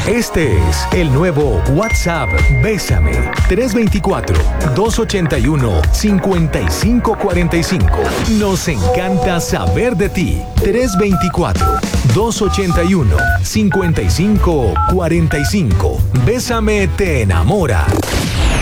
Este es el nuevo WhatsApp Bésame. 324-281-5545. Nos encanta saber de ti. 324-281-5545. Bésame te enamora.